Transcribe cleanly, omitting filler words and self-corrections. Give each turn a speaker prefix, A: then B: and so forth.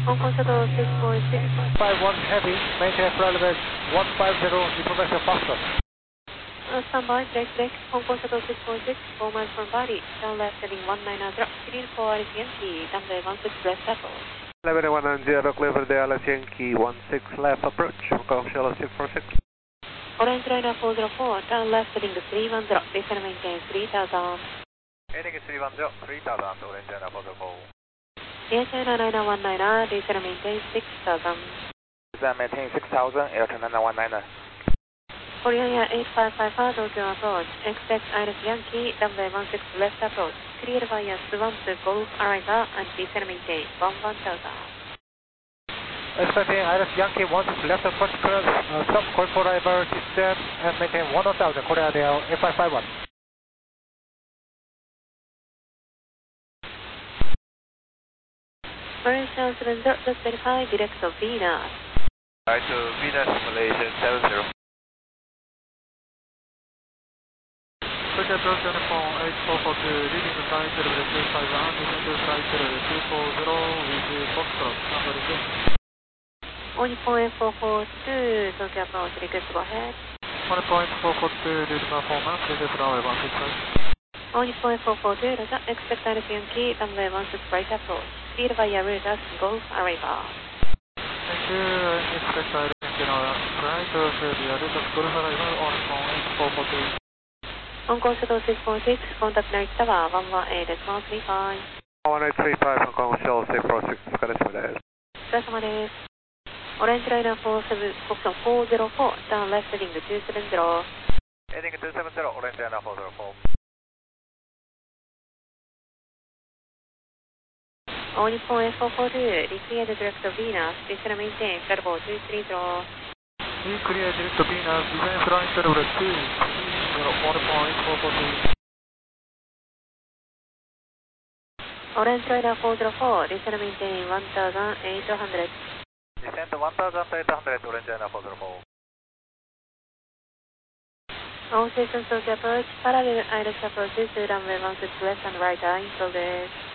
A: Hong Kong Shuttle 646.
B: 51 heavy, maintain flight level 150, information faster.
A: Standby, break. Hong Kong Shuttle 646, 4 miles from body. Turn left heading 190, clear for RS Yankee, runway 16 left approach.
B: Level 190, clear for the RS Yankee, 16 left approach, Hong Kong Shuttle 646.
A: Orange Liner 404, turn left heading 310, descend maintain 3000.
B: Heading 310, 3000, Orange Liner 404.
A: Air China 9919, descend maintain 6000.
B: Descend maintain 6000, Air China 919.
A: Korean Air 8555, Tokyo approach, expect Iris Yankee, runway 16 left approach, clear via Swan to Golf Arrival and descend maintain 1000.
B: Expecting Iris Yankee 16 left approach, stop Golf Arrival, descend and maintain 1000, Korean Air 8551.
A: Malaysia 70, just verify, direct to Venus.
B: Right to Venus, Malaysia 70.
C: Social approach uniform 8442, leaving the flight level 251, descend to flight level 240 with Foxtrot, numbering in.
A: Only 442, Tokyo approach, request go ahead.
C: 1.442, lead performance, request runway 165.
A: Only 442, Roger, expect Iris Yankee, runway 16 right approach, clear via Reuters Golf Arrival.
C: Thank you, expect Iris Yankee now right to via Reuters Golf Arrival on phone 8442.
A: Hong Kong Shuttle 646, contact Night Tower 118.135.
B: 1835, Hong Kong Shuttle 646、お疲れ様です。
A: お疲れ様です。オレンジライナー47、コクション404、turn left heading 270。
B: Heading 270, Orange Liner 404.
A: All Nippon F442, declared direct to Venus, descend maintain, flight level 230.
C: We clear direct to Venus, descend flight level 230, 1.442.
A: Orange Rider 404, descend maintain 1800.
B: Descend 1800, Orange Liner 404.
A: All stations Tokyo approach, parallel Irish approaches to runway 16 left and right are in progress.